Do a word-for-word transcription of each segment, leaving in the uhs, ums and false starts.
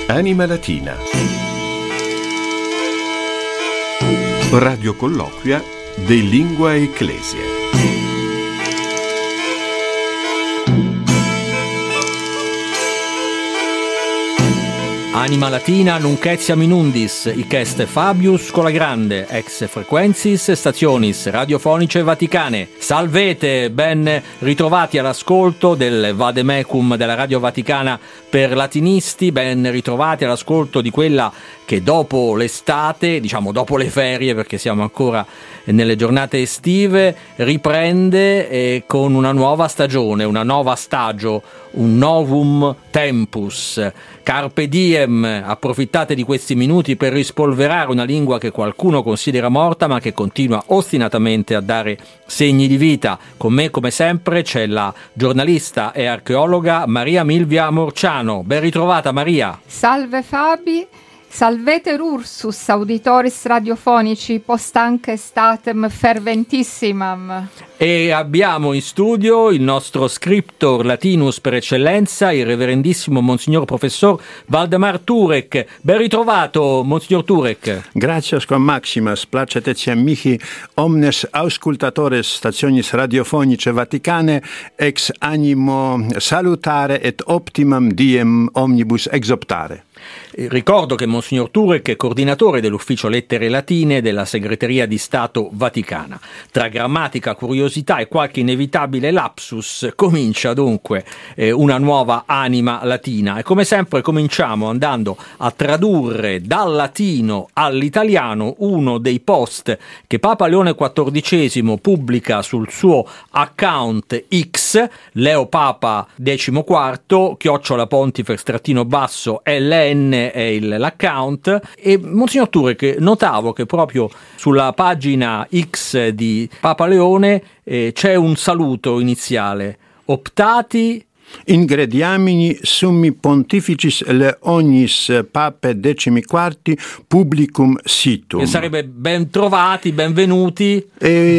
Anima Latina. Radio colloquia de Lingua Ecclesia. Anima Latina nunc etiam in undis, hic est Fabius Colagrande, ex frequentis stationis radiofonice Vaticane. Salvete, ben ritrovati all'ascolto del Vademecum della Radio Vaticana per latinisti, ben ritrovati all'ascolto di quella che dopo l'estate, diciamo dopo le ferie, perché siamo ancora nelle giornate estive, riprende eh, con una nuova stagione, una nuova stagio, un novum tempus. Carpe diem, approfittate di questi minuti per rispolverare una lingua che qualcuno considera morta ma che continua ostinatamente a dare segni di vita. Con me, come sempre, c'è la giornalista e archeologa Maria Milvia Morciano. Ben ritrovata, Maria. Salve Fabi. Salvete Ursus, auditoris radiofonici, postanche statem ferventissimam. E abbiamo in studio il nostro scriptor latinus per eccellenza, il reverendissimo Monsignor Professor Valdemar Turek. Ben ritrovato, Monsignor Turek. Grazie, con Maximas, placet etiam mihi omnes auscultatores stationis radiofonice Vaticane ex animo salutare et optimam diem omnibus exoptare. Ricordo che Monsignor Turek è coordinatore dell'ufficio lettere latine della segreteria di Stato Vaticana. Tra grammatica, curiosità e qualche inevitabile lapsus comincia dunque eh, una nuova anima latina, e come sempre cominciamo andando a tradurre dal latino all'italiano uno dei post che Papa Leone quattordicesimo pubblica sul suo account X, Leo Papa quindici, chiocciola pontifex trattino basso L N è il, l'account. E Monsignor Turek, notavo che proprio sulla pagina X di Papa Leone eh, c'è un saluto iniziale: optati ingrediamini summi pontificis le ognis pape decimi quarti publicum situm. E sarebbe ben trovati, benvenuti.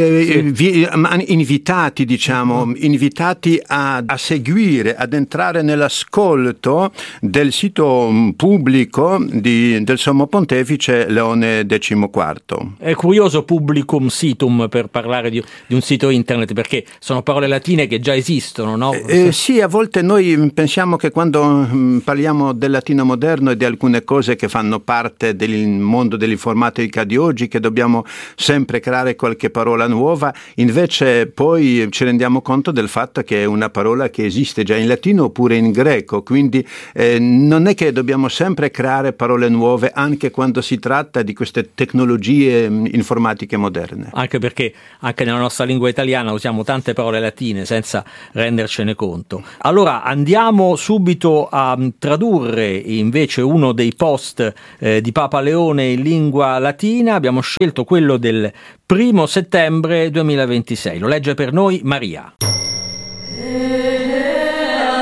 E, sì. Invitati, diciamo, invitati a, a seguire, ad entrare nell'ascolto del sito pubblico di, del Sommo Pontefice Leone quindici. È curioso publicum situm per parlare di, di un sito internet, perché sono parole latine che già esistono, no? Eh, sì, a volte noi pensiamo che quando parliamo del latino moderno e di alcune cose che fanno parte del mondo dell'informatica di oggi, che dobbiamo sempre creare qualche parola nuova, invece poi ci rendiamo conto del fatto che è una parola che esiste già in latino oppure in greco, quindi eh, non è che dobbiamo sempre creare parole nuove anche quando si tratta di queste tecnologie informatiche moderne. Anche perché anche nella nostra lingua italiana usiamo tante parole latine senza rendercene conto. Allora andiamo subito a tradurre invece uno dei post eh, di Papa Leone in lingua latina. Abbiamo scelto quello del primo settembre duemilaventisei. Lo legge per noi Maria.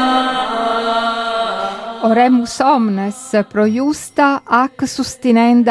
Oremus omnes pro iusta ac sustinenda